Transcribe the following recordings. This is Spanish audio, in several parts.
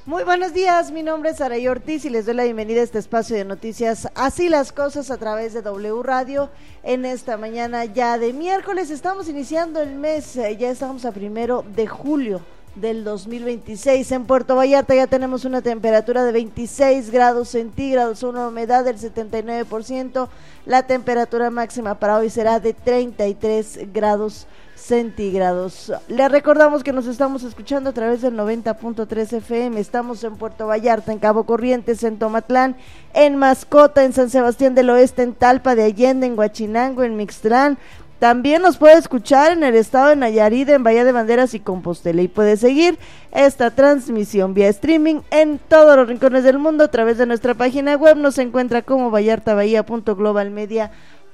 Muy buenos días, mi nombre es Saraí Ortiz y les doy la bienvenida a este espacio de noticias Así las Cosas a través de W Radio. En esta mañana ya de miércoles estamos iniciando el mes, ya estamos a 1 de julio del 2026. En Puerto Vallarta ya tenemos una temperatura de 26 grados centígrados, una humedad del 79%, la temperatura máxima para hoy será de 33 grados centígrados. Les recordamos que nos estamos escuchando a través del 90.3 FM, estamos en Puerto Vallarta, en Cabo Corrientes, en Tomatlán, en Mascota, en San Sebastián del Oeste, en Talpa de Allende, en Huachinango, en Mixtlán. También nos puede escuchar en el estado de Nayarit, en Bahía de Banderas y Compostela, y puede seguir esta transmisión vía streaming en todos los rincones del mundo a través de nuestra página web. Nos encuentra como vallartabahía.globalmedia.mx.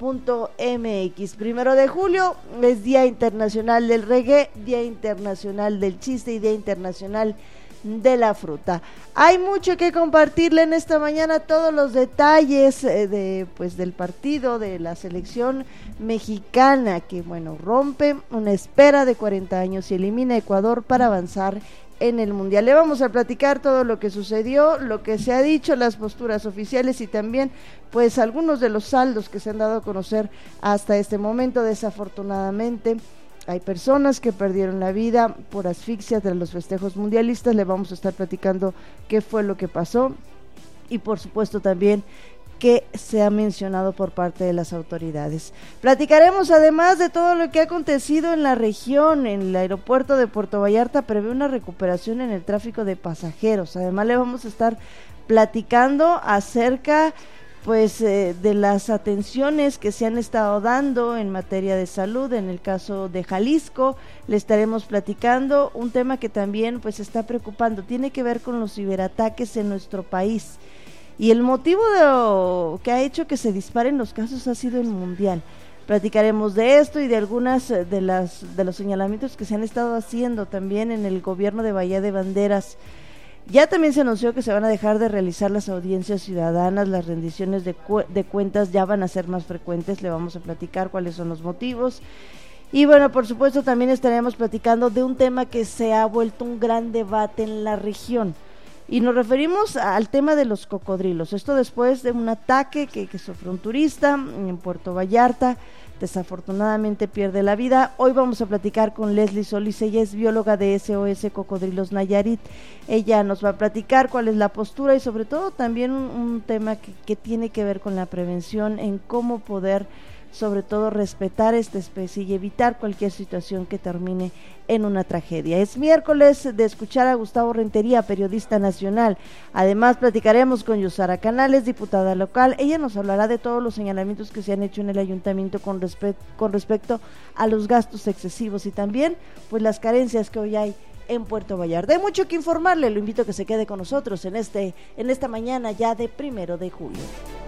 1 de julio es Día Internacional del Reggae, Día Internacional del Chiste y Día Internacional de la Fruta. Hay mucho que compartirle en esta mañana, todos los detalles del partido de la selección mexicana que rompe una espera de 40 años y elimina a Ecuador para avanzar en el Mundial. Le vamos a platicar todo lo que sucedió, lo que se ha dicho, las posturas oficiales y también pues algunos de los saldos que se han dado a conocer hasta este momento. Desafortunadamente hay personas que perdieron la vida por asfixia de los festejos mundialistas. Le vamos a estar platicando qué fue lo que pasó y por supuesto también que se ha mencionado por parte de las autoridades. Platicaremos además de todo lo que ha acontecido en la región. En el aeropuerto de Puerto Vallarta prevé una recuperación en el tráfico de pasajeros. Además le vamos a estar platicando acerca de las atenciones que se han estado dando en materia de salud. En el caso de Jalisco le estaremos platicando un tema que también está preocupando, tiene que ver con los ciberataques en nuestro país. Y el motivo que ha hecho que se disparen los casos ha sido el Mundial. Platicaremos de esto y de algunas de los señalamientos que se han estado haciendo también en el gobierno de Bahía de Banderas. Ya también se anunció que se van a dejar de realizar las audiencias ciudadanas, las rendiciones de cuentas ya van a ser más frecuentes. Le vamos a platicar cuáles son los motivos. Y por supuesto también estaremos platicando de un tema que se ha vuelto un gran debate en la región. Y nos referimos al tema de los cocodrilos. Esto después de un ataque que sufrió un turista en Puerto Vallarta. Desafortunadamente pierde la vida. Hoy vamos a platicar con Leslie Solís, ella es bióloga de SOS Cocodrilos Nayarit. Ella nos va a platicar cuál es la postura y sobre todo también un tema que tiene que ver con la prevención, en cómo poder sobre todo respetar esta especie y evitar cualquier situación que termine en una tragedia. Es miércoles de escuchar a Gustavo Rentería, periodista nacional. Además platicaremos con Yusara Canales, diputada local. Ella nos hablará de todos los señalamientos que se han hecho en el ayuntamiento con respecto a los gastos excesivos y también las carencias que hoy hay en Puerto Vallarta. Hay mucho que informarle, lo invito a que se quede con nosotros en esta mañana ya de 1 de julio.